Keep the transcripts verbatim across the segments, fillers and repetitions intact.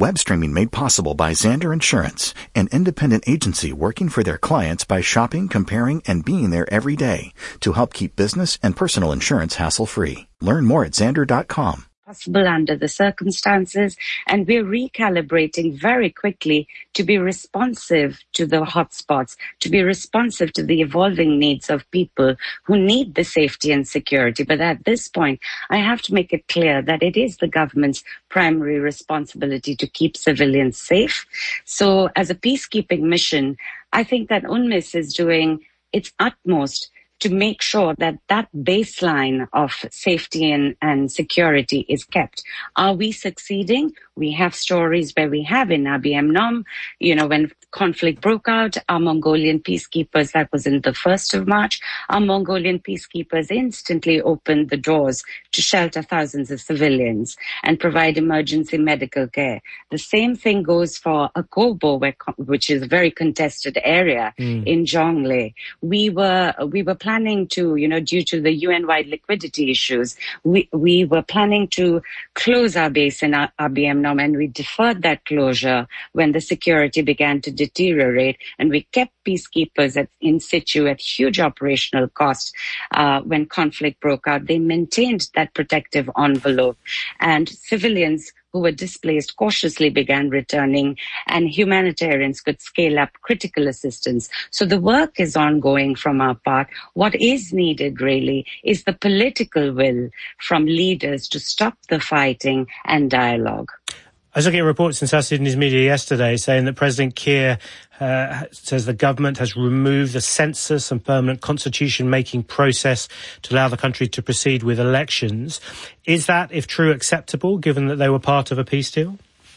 Web streaming made possible by Xander Insurance, an independent agency working for their clients by shopping, comparing, and being there every day to help keep business and personal insurance hassle-free. Learn more at xander dot com. Possible under the circumstances, and we're recalibrating very quickly to be responsive to the hotspots, to be responsive to the evolving needs of people who need the safety and security. But at this point, I have to make it clear that it is the government's primary responsibility to keep civilians safe. So as a peacekeeping mission, I think that UNMISS is doing its utmost to make sure that that baseline of safety and, and security is kept. Are we succeeding? We have stories where we have in A B M Nom, you know, when conflict broke out, our Mongolian peacekeepers, that was in the first of March, our Mongolian peacekeepers instantly opened the doors to shelter thousands of civilians and provide emergency medical care. The same thing goes for Akobo, where, which is a very contested area mm. in Jonglei. We were, we were planning to, you know, due to the U N-wide liquidity issues, we, we were planning to close our base in A B M Nom, and we deferred that closure when the security began to deteriorate, and we kept peacekeepers at, in situ at huge operational cost. Uh, when conflict broke out, they maintained that protective envelope, and civilians who were displaced cautiously began returning, and humanitarians could scale up critical assistance. So the work is ongoing from our part. What is needed really is the political will from leaders to stop the fighting and dialogue. I was looking at reports in South Sudanese media yesterday saying that President Kiir uh, says the government has removed the census and permanent constitution-making process to allow the country to proceed with elections. Is that, if true, acceptable, given that they were part of a peace deal?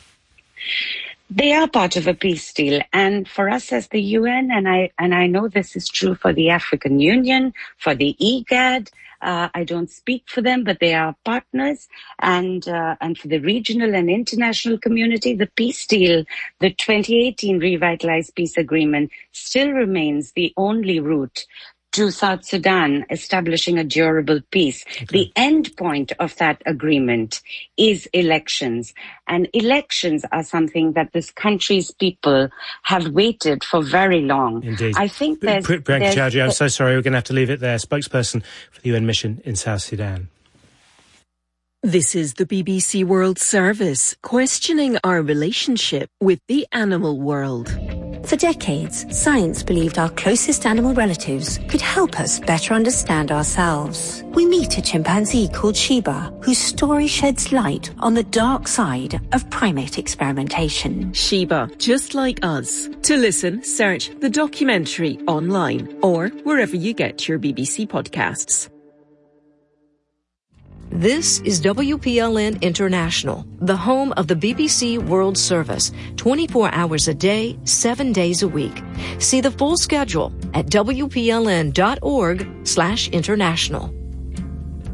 They are part of a peace deal, and for us as the U N, and I and I know this is true for the African Union, for the IGAD, uh, I don't speak for them, but they are partners, and uh, and for the regional and international community, the peace deal, the twenty eighteen Revitalized Peace Agreement, still remains the only route to South Sudan establishing a durable peace. Okay. The end point of that agreement is elections. And elections are something that this country's people have waited for very long. Indeed. I think there's... Priyanka Chowdhury, I'm so sorry, we're going to have to leave it there. Spokesperson for the U N mission in South Sudan. This is the B B C World Service, questioning our relationship with the animal world. For decades, science believed our closest animal relatives could help us better understand ourselves. We meet a chimpanzee called Shiba, whose story sheds light on the dark side of primate experimentation. Shiba, just like us. To listen, search the documentary online or wherever you get your B B C podcasts. This is W P L N International, the home of the B B C World Service, twenty-four hours a day, seven days a week. See the full schedule at W P L N dot org slash international.